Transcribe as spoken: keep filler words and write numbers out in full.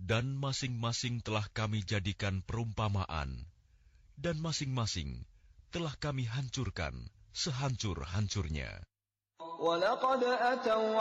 Dan masing-masing telah kami jadikan perumpamaan, dan masing-masing telah kami hancurkan sehancur-hancurnya. وَلَقَدْ أَتَوْا